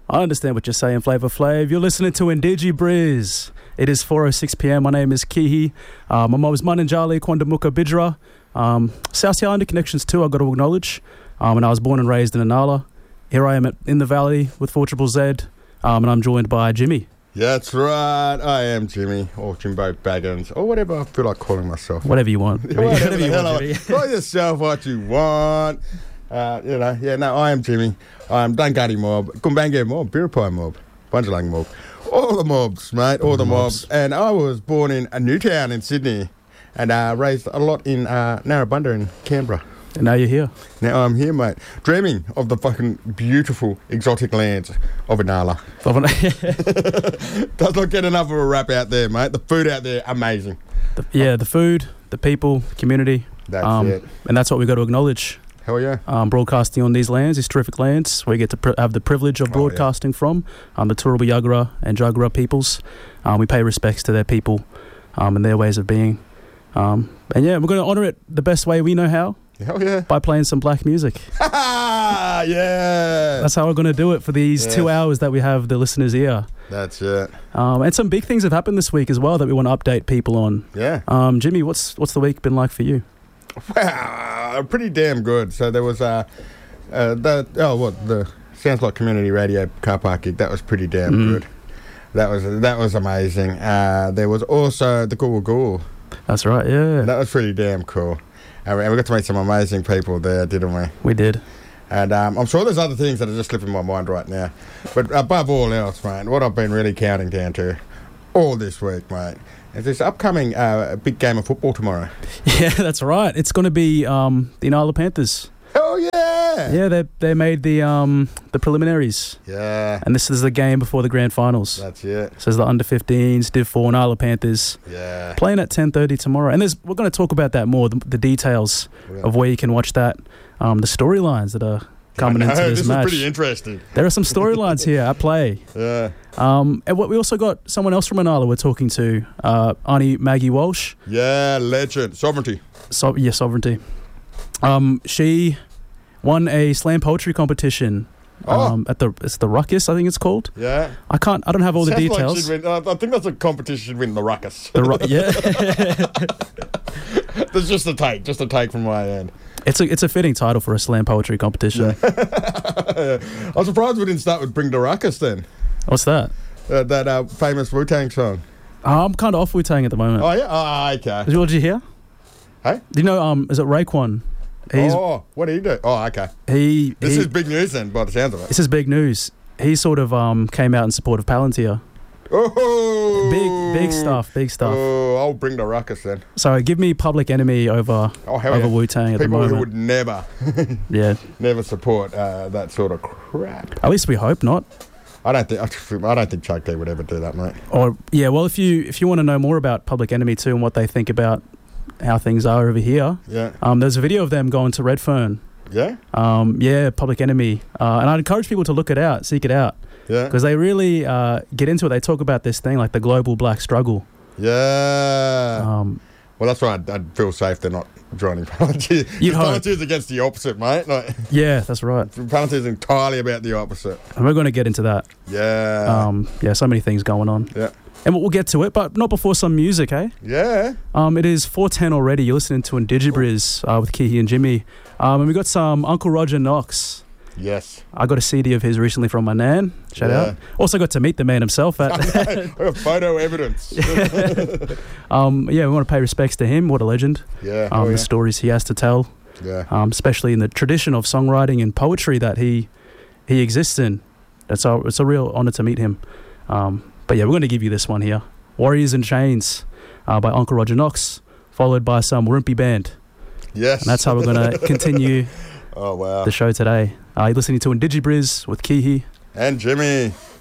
I understand what you're saying, Flavor Flav. You're listening to IndigiBriz. It is 4:06 p.m. My name is Kihi. My mum is Mananjali Kwandamuka Bidra. South Sea Islander connections too, I've got to acknowledge. And I was born and raised in Inala. Here I am in the valley with 4ZZZ, and I'm joined by Jimmy. Yeah, that's right. I am Jimmy, or Jimbo Baggins, or whatever I feel like calling myself. Whatever you want. Whatever you want, Jimmy. Call yourself what you want. I am Jimmy. I'm Dungari Mob, Kumbange Mob, Biripai Mob, Bunjalang Mob. All the mobs, mate, all the mobs. And I was born in Newtown in Sydney and raised a lot in Narrabundah in Canberra. And now you're here. Now I'm here, mate, dreaming of the fucking beautiful exotic lands of Inala. Does not get enough of a rap out there, mate. The food out there, amazing. The food, the people, community. That's it. And that's what we've got to acknowledge. Hell yeah. Broadcasting on these lands, these terrific lands, we get to have the privilege of broadcasting from the Turrbal Yagara and Jagara peoples. We pay respects to their people and their ways of being. We're going to honour it the best way we know how. Hell yeah. By playing some black music. Yeah. That's how we're going to do it for these 2 hours that we have the listeners' ear. That's it. And some big things have happened this week as well that we want to update people on. Yeah. Jimmy, what's the week been like for you? Wow, pretty damn good. So there was the Sounds Like Community Radio car park gig. That was pretty damn good. That was amazing. There was also the Ghoul Ghoul. That's right, yeah. That was pretty damn cool. And we got to meet some amazing people there, didn't we? We did. And I'm sure there's other things that are just slipping my mind right now. But above all else, mate, what I've been really counting down to all this week, mate, is this upcoming big game of football tomorrow. Yeah, that's right. It's going to be the Inala Panthers. Oh, yeah! Yeah, they made the preliminaries. Yeah. And this is the game before the grand finals. That's it. So it's the under-15s, Div 4 Inala Panthers. Yeah. Playing at 10:30 tomorrow. And we're going to talk about that more, the details of where you can watch that, the storylines that are coming into this match. This is pretty interesting. There are some storylines here at play. Yeah. And we also got someone else from Inala we're talking to, Auntie Maggie Walsh. Yeah, legend. Sovereignty. Sovereignty. She won a slam poetry competition at the Ruckus, I think it's called. Yeah. I don't have all the details. Like I think that's a competition she'd win the Ruckus. Yeah. That's just a take from my end. It's a fitting title for a slam poetry competition. Yeah. I'm surprised we didn't start with Bring the Ruckus then. What's that? That famous Wu-Tang song. I'm kind of off Wu-Tang at the moment. Oh, yeah? Oh, okay. What did you hear? Hey? Do you know, is it Raekwon? What did he do? Oh, okay. This is big news then, by the sounds of it. This is big news. He sort of came out in support of Palantir. Oh! Big stuff. Oh, I'll Bring the Ruckus then. So give me Public Enemy over Wu-Tang at the moment. People who would never, never support that sort of crap. At least we hope not. I don't think Chuck D would ever do that, mate. Well, if you want to know more about Public Enemy too and what they think about how things are over here, there's a video of them going to Redfern. Yeah? Public Enemy. And I'd encourage people to seek it out. Yeah. Because they really get into it. They talk about this thing like the global black struggle. Yeah. Well, that's why I'd feel safe they're not joining Palantir. Palantir's against the opposite, mate. Yeah, that's right. Palantir's entirely about the opposite. And we're going to get into that. Yeah. So many things going on. Yeah. And we'll get to it, but not before some music, eh? Yeah. It is 4:10 already. You're listening to IndigiBriz with Kihi and Jimmy. And we got some Uncle Roger Knox. Yes. I got a CD of his recently from my nan. Shout out. Also got to meet the man himself. I got photo evidence. We want to pay respects to him. What a legend. Yeah. The stories he has to tell. Yeah. Especially in the tradition of songwriting and poetry that he exists in. It's a real honour to meet him. But we're going to give you this one here. Warriors in Chains by Uncle Roger Knox, followed by some Wimpy Band. Yes. And that's how we're going to continue the show today. You're listening to IndigiBriz with Kihi and Jimmy.